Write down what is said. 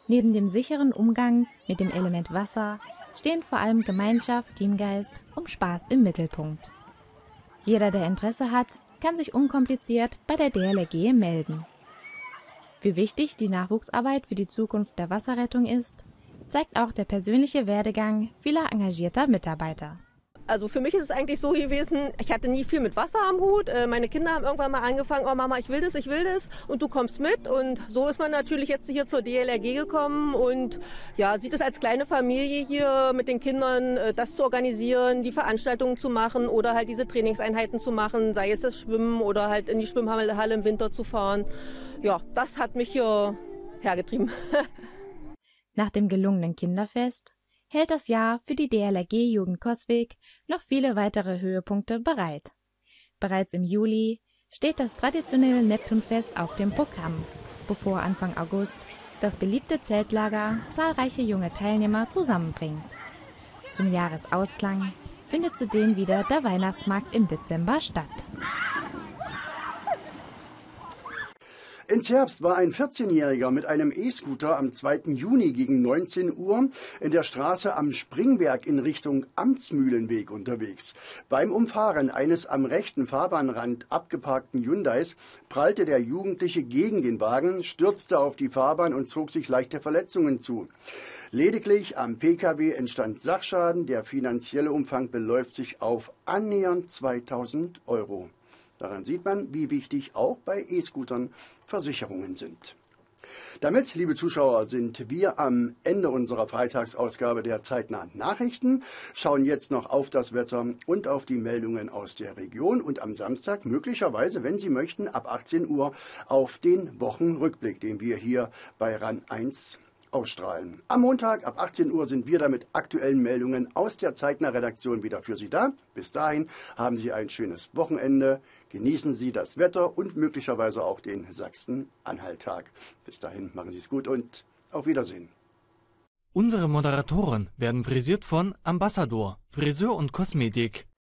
Neben dem sicheren Umgang mit dem Element Wasser stehen vor allem Gemeinschaft, Teamgeist und Spaß im Mittelpunkt. Jeder, der Interesse hat, kann sich unkompliziert bei der DLRG melden. Wie wichtig die Nachwuchsarbeit für die Zukunft der Wasserrettung ist, zeigt auch der persönliche Werdegang vieler engagierter Mitarbeiter. Also für mich ist es eigentlich so gewesen, ich hatte nie viel mit Wasser am Hut. Meine Kinder haben irgendwann mal angefangen, oh Mama, ich will das und du kommst mit. Und so ist man natürlich jetzt hier zur DLRG gekommen und ja, sieht es als kleine Familie hier mit den Kindern, das zu organisieren, die Veranstaltungen zu machen oder halt diese Trainingseinheiten zu machen, sei es das Schwimmen oder halt in die Schwimmhalle im Winter zu fahren. Ja, das hat mich hier hergetrieben. Nach dem gelungenen Kinderfest hält das Jahr für die DLRG Jugend Coswig noch viele weitere Höhepunkte bereit. Bereits im Juli steht das traditionelle Neptunfest auf dem Programm, bevor Anfang August das beliebte Zeltlager zahlreiche junge Teilnehmer zusammenbringt. Zum Jahresausklang findet zudem wieder der Weihnachtsmarkt im Dezember statt. In Zerbst war ein 14-Jähriger mit einem E-Scooter am 2. Juni gegen 19 Uhr in der Straße am Springberg in Richtung Amtsmühlenweg unterwegs. Beim Umfahren eines am rechten Fahrbahnrand abgeparkten Hyundais prallte der Jugendliche gegen den Wagen, stürzte auf die Fahrbahn und zog sich leichte Verletzungen zu. Lediglich am Pkw entstand Sachschaden. Der finanzielle Umfang beläuft sich auf annähernd 2000 Euro. Daran sieht man, wie wichtig auch bei E-Scootern Versicherungen sind. Damit, liebe Zuschauer, sind wir am Ende unserer Freitagsausgabe der zeitnahen Nachrichten, schauen jetzt noch auf das Wetter und auf die Meldungen aus der Region und am Samstag möglicherweise, wenn Sie möchten, ab 18 Uhr auf den Wochenrückblick, den wir hier bei RAN 1 ausstrahlen. Am Montag ab 18 Uhr sind wir da mit aktuellen Meldungen aus der Zeitnah-Redaktion wieder für Sie da. Bis dahin haben Sie ein schönes Wochenende, genießen Sie das Wetter und möglicherweise auch den Sachsen-Anhalt-Tag. Bis dahin machen Sie es gut und auf Wiedersehen. Unsere Moderatoren werden frisiert von Ambassador, Friseur und Kosmetik.